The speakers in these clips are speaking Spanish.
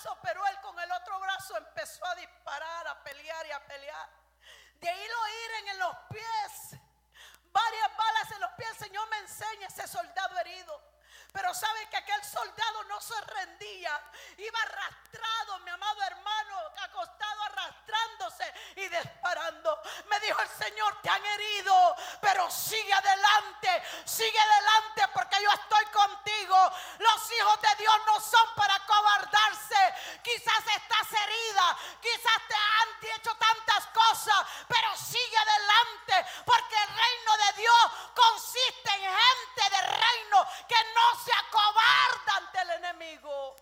brazo, pero él con el otro brazo empezó a disparar, a pelear y a pelear. De ahí lo hieren en los pies, varias balas en los pies. El Señor me enseña ese soldado herido. Pero sabe que aquel soldado no se rendía, iba arrastrado, mi amado hermano, acostado, arrastrándose y disparando. Me dijo el Señor: te han herido, pero sigue adelante, porque yo estoy contigo. Los hijos de Dios no son para cobardarse. Quizás estás herida, quizás te han hecho tantas cosas, pero sigue adelante, porque el reino de Dios consiste en gente de reino que no se acobarda ante el enemigo.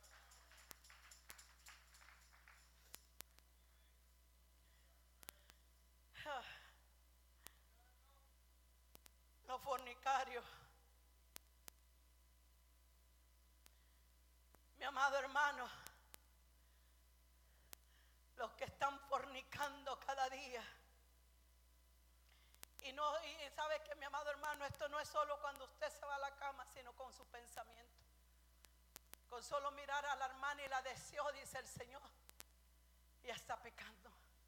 Los fornicarios, mi amado hermano, los que están fornicando cada día. Y sabe que, mi amado hermano, esto no es solo cuando usted se va a la cama, sino con su pensamiento. Con solo mirar a la hermana y la deseó, dice el Señor, ya está pecando.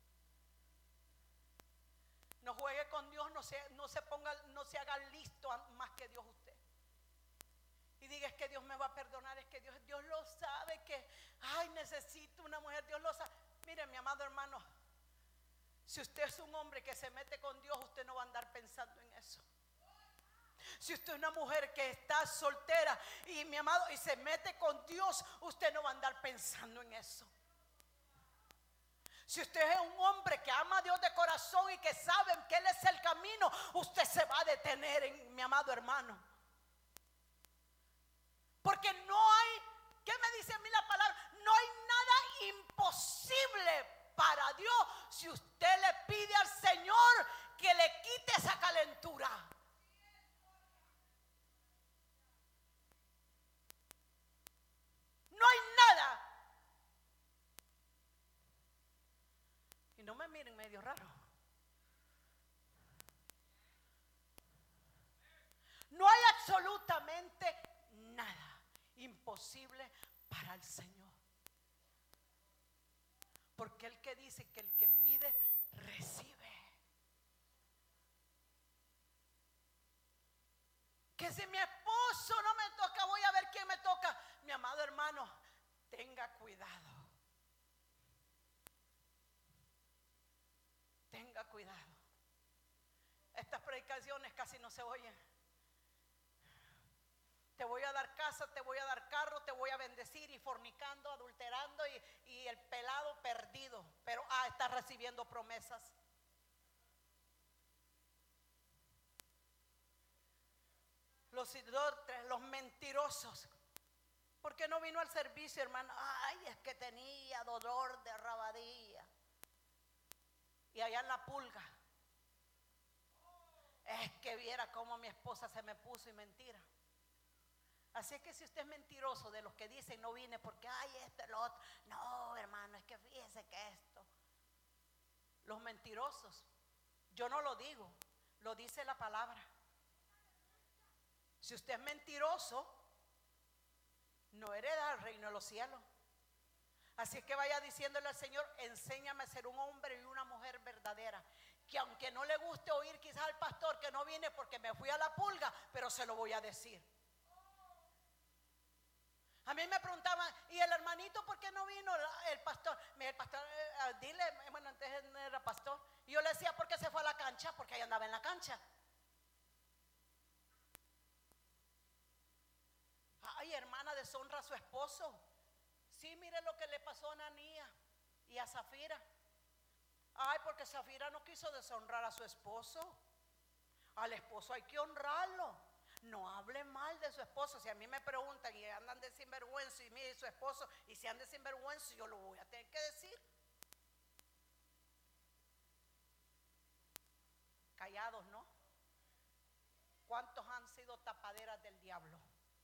No juegue con Dios, no se haga listo más que Dios usted. Y diga: es que Dios me va a perdonar, es que Dios lo sabe, que necesito una mujer, Dios lo sabe. Mire, mi amado hermano, si usted es un hombre que se mete con Dios, usted no va a andar pensando en eso. Si usted es una mujer que está soltera y, mi amado, y se mete con Dios, usted no va a andar pensando en eso. Si usted es un hombre que ama a Dios de corazón y que sabe que Él es el camino, usted se va a detener mi amado hermano. Porque no hay, ¿qué me dice a mí la palabra? No hay nada imposible para Dios si usted le pide al Señor que le quite esa calentura. No hay nada. Y no me miren medio raro. No hay absolutamente nada imposible para el Señor. Porque el que dice que el que pide, recibe. Que si mi esposo no me toca, voy a ver quién me toca. Mi amado hermano, tenga cuidado. Tenga cuidado. Estas predicaciones casi no se oyen. Te voy a dar casa, te voy a dar carro, te voy a bendecir, y fornicando, adulterando y el pelado perdido, pero está recibiendo promesas. Los idólatras, los mentirosos. ¿Por qué no vino al servicio, hermano? Es que tenía dolor de rabadilla. Y allá en la Pulga, es que viera cómo mi esposa se me puso, y mentira. Así es que si usted es mentiroso, de los que dicen no vine porque esto, lo otro. No, hermano, es que fíjese que esto. Los mentirosos, yo no lo digo, lo dice la palabra. Si usted es mentiroso, no hereda el reino de los cielos. Así es que vaya diciéndole al Señor: enséñame a ser un hombre y una mujer verdadera, que aunque no le guste oír quizás al pastor que no vine porque me fui a la Pulga, pero se lo voy a decir. A mí me preguntaban: ¿y el hermanito por qué no vino? El pastor, dile, bueno, antes no era pastor. Y yo le decía: ¿por qué se fue a la cancha? Porque ahí andaba en la cancha. Hermana, deshonra a su esposo. Sí, mire lo que le pasó a Ananías y a Zafira. Porque Zafira no quiso deshonrar a su esposo. Al esposo hay que honrarlo. No hable mal de su esposo. Si a mí me preguntan y andan de sinvergüenza y mire y su esposo, y si andan de sinvergüenza, yo lo voy a tener que decir. Callados, ¿no? ¿Cuántos han sido tapaderas del diablo?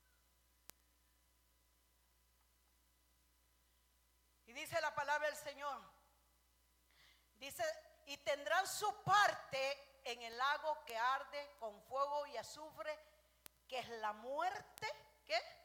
Y dice la palabra del Señor, dice: y tendrán su parte en el lago que arde con fuego y azufre, que es la muerte, ¿qué?